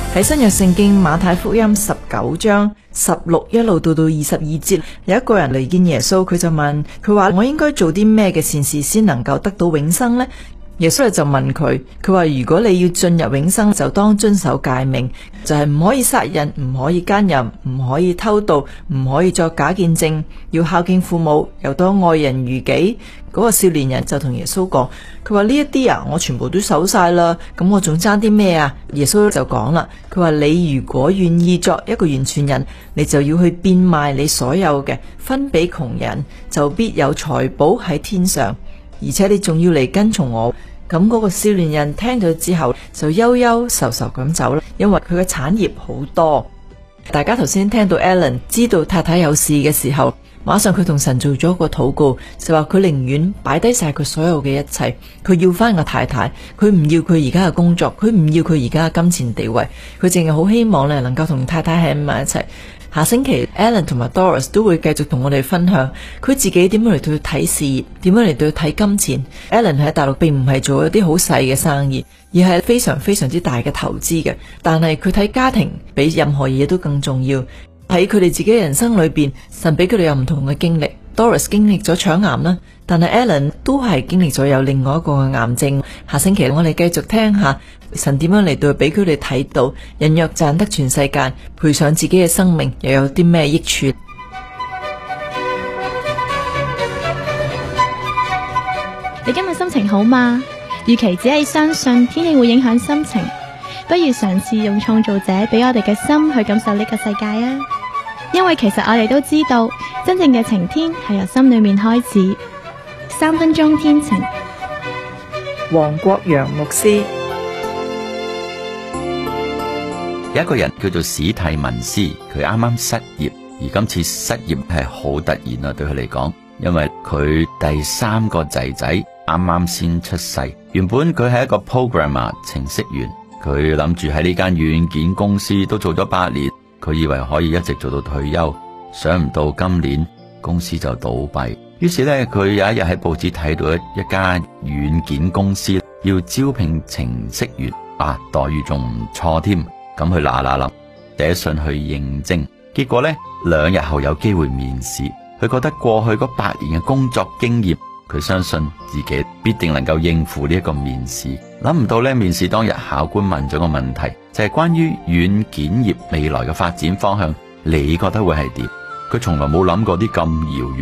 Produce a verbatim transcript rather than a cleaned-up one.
喺新約聖經馬太福音十九章十六一路到到二十二節，有一個人嚟見耶穌，佢就問佢話：我應該做啲咩嘅善事先能夠得到永生呢？耶穌就問佢，佢話如果你要進入永生，就當遵守誡命，就係唔可以殺人，唔可以奸淫，唔可以偷盜，唔可以作假見證，要孝敬父母，又當愛人如己。嗰個少年人就同耶穌講，佢話呢一啲啊，我全部都守晒啦，咁我仲爭啲咩啊？耶穌就講啦，佢話你如果願意作一個完全人，你就要去變賣你所有嘅，分俾窮人，就必有財寶喺天上，而且你仲要嚟跟從我。咁嗰個少年人聽咗之後就憂憂愁愁咁走啦，因為佢嘅產業好多。大家頭先聽到 Alan 知道太太有事嘅時候，馬上佢同神做咗個禱告，就話佢寧願擺低晒佢所有嘅一切，佢要翻個太太，佢唔要佢而家嘅工作，佢唔要佢而家嘅金錢地位，佢淨係好希望咧能夠同太太喺埋一齊。下星期 Alan 同埋 Doris 都會繼續同我哋分享佢自己點樣嚟到去睇事業，點樣嚟到去睇金錢。Alan 喺大陸並唔係做一啲好細嘅生意，而係非常非常之大嘅投資嘅，但係佢睇家庭比任何嘢都更重要。喺佢哋自己嘅人生裏邊，神俾佢哋有唔同嘅經歷。Doris 經歷咗腸癌啦，但係 Alan 都係經歷咗有另外一個嘅癌症。下星期我哋繼續聽下神點樣嚟到俾佢哋睇到，人若賺得全世界，賠上自己嘅生命，又有啲咩益處？ 你今日心情好嗎？與其只係相信天氣會影響心情，不如嘗試用創造者俾我哋嘅心去感受呢個世界啊！因為其實我哋都知道，真正嘅晴天係由心裏面開始。三分鐘天晴， 黃國陽牧師。 有一個人叫做史蒂文斯，佢啱啱失業，而今次失業係好突然啊，對佢嚟講，因為佢第三個仔仔啱啱先出世。原本佢係一個 programmer 程式員，佢諗住喺呢間軟件公司都做咗八年，佢以為可以一直做到退休，想唔到今年公司就倒閉。於是呢，佢有一日喺報紙睇到一一家軟件公司要招聘程式員，啊，待遇仲唔錯添。咁佢嗱嗱臨寫信去應徵，結果呢，兩日後有機會面試。佢覺得過去嗰八年嘅工作經驗，佢相信自己必定能夠應付呢一個面試。諗唔到呢，面試當日考官問咗個問題，就係關於軟件業未來嘅發展方向，你覺得會係點？佢從來冇諗過啲咁遙遠